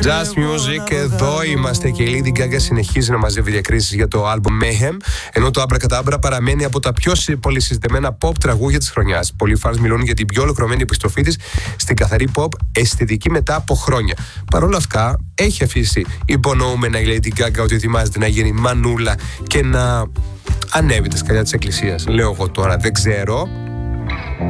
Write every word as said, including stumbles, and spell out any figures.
Just Music, εδώ είμαστε και η Lady Gaga συνεχίζει να μαζεύει διακρίσεις για το album Mayhem, ενώ το Abracadabra παραμένει από τα πιο πολύ συζητημένα pop τραγούδια της χρονιάς. Πολλοί fans μιλούν για την πιο ολοκληρωμένη επιστροφή της στην καθαρή pop αισθητική μετά από χρόνια. Παρ' όλα αυτά, έχει αφήσει υπονοούμενα η Lady Gaga ότι ετοιμάζεται να γίνει μανούλα και να ανέβει τα σκαλιά της εκκλησίας. Λέω εγώ τώρα, δεν ξέρω.